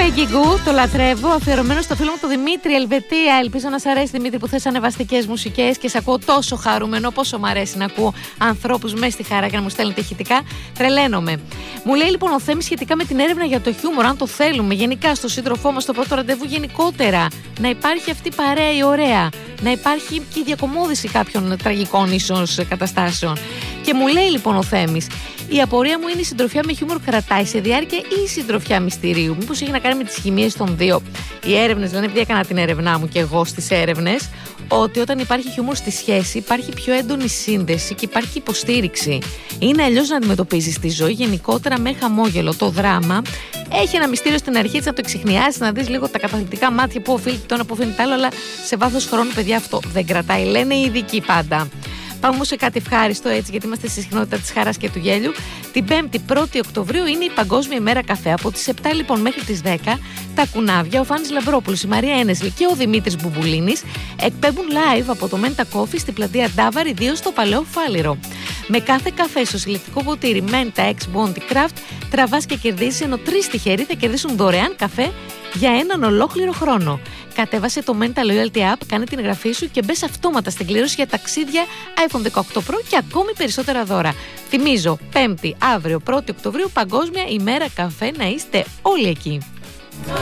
Peggy Gou, το λατρεύω, αφιερωμένο στο φίλο μου το Δημήτρη Ελβετία. Ελπίζω να σ' αρέσει, Δημήτρη, που θες ανεβαστικές μουσικές και σε ακούω τόσο χαρούμενο. Πόσο μ' αρέσει να ακούω ανθρώπους μέσα στη χαρά και να μου στέλνετε ηχητικά. Τρελαίνομαι. Μου λέει λοιπόν ο Θέμης σχετικά με την έρευνα για το χιούμορ, αν το θέλουμε γενικά στο σύντροφό μας, στο πρώτο ραντεβού γενικότερα. Να υπάρχει αυτή η παρέα η ωραία. Να υπάρχει και η διακομόδηση κάποιων τραγικών ίσως καταστάσεων. Και μου λέει λοιπόν ο Θέμης, η απορία μου είναι η συντροφιά με χιούμορ κρατάει σε διάρκεια ή η συντροφιά μυστηρίου? Μήπως έχει να κάνει με τις χημείες των δύο? Οι έρευνες λένε, επειδή έκανα την έρευνά μου και εγώ στις έρευνες, ότι όταν υπάρχει χιούμορ στη σχέση υπάρχει πιο έντονη σύνδεση και υπάρχει υποστήριξη. Είναι αλλιώς να αντιμετωπίζεις τη ζωή γενικότερα με χαμόγελο. Το δράμα έχει ένα μυστήριο στην αρχή, έτσι να το εξιχνιάσεις, να δεις λίγο τα καταθλιπτικά μάτια που οφείλει το ένα, που οφείλει το άλλο, αλλά σε βάθος χρόνου, παιδιά, αυτό δεν κρατάει. Λένε οι ειδικοί πάντα. Πάμε όμως σε κάτι ευχάριστο, έτσι, γιατί είμαστε στη συχνότητα της χαράς και του γέλιου. Την 5η Οκτωβρίου είναι η Παγκόσμια ημέρα καφέ. Από τις 7 λοιπόν μέχρι τις 10, τα κουνάβια, ο Φάνης Λαμπρόπουλος, η Μαρία Ένεσλη και ο Δημήτρης Μπουμπουλίνης εκπέμπουν live από το Menta Coffee στη πλατεία Ντάβαρη 2 στο Παλαιό Φάληρο. Με κάθε καφέ στο συλλεκτικό ποτήρι Menta X Bounty Craft τραβάς και κερδίζεις, ενώ 3 τυχεροί θα κερδίσουν δωρεάν καφέ για έναν ολόκληρο χρόνο. Κατέβασε το Menta Loyalty App, κάνε την εγγραφή σου και μπες αυτόματα στην κλήρωση για ταξίδια iPhone 18 Pro και ακόμη περισσότερα δώρα. Θυμίζω, 5η αύριο 1η Οκτωβρίου, Παγκόσμια ημέρα καφέ, να είστε όλοι εκεί.